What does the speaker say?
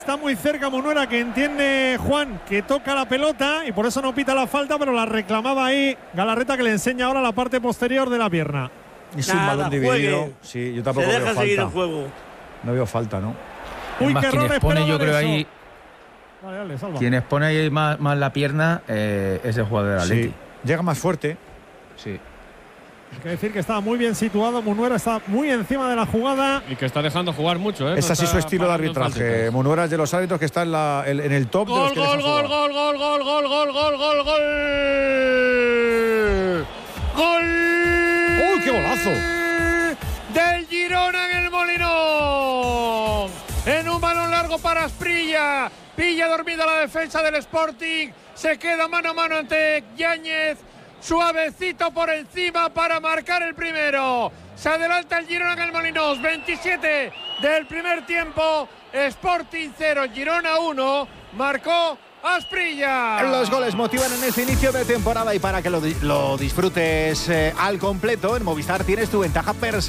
Está muy cerca Munuera, que entiende Juan que toca la pelota y por eso no pita la falta, pero la reclamaba ahí Galarreta, que le enseña ahora la parte posterior de la pierna. Es un balón dividido. Sí, yo tampoco se veo deja falta. seguir el juego. No veo falta, ¿no? Uy, más qué quien error, expone, yo esperaba creo eso. ahí. Vale, dale, salva. Quien expone ahí más la pierna es el jugador del Atleti. Sí. Llega más fuerte. Sí. Hay que decir que estaba muy bien situado. Munuera está muy encima de la jugada. Y que está dejando jugar mucho, ¿eh? Es así su estilo de arbitraje. Munuera es de los árbitros que está en el top de los que dejan jugar. ¡Gol! ¡Uy, qué golazo! Del Girona en el Molinón. En un balón largo para Asprilla. Pilla dormida la defensa del Sporting. Se queda mano a mano ante Yáñez. Suavecito por encima para marcar el primero. Se adelanta el Girona en el Molinós. 27 del primer tiempo. Sporting 0, Girona 1. Marcó Asprilla. Los goles motivan en este inicio de temporada y para que lo disfrutes al completo, en Movistar tienes tu ventaja personal.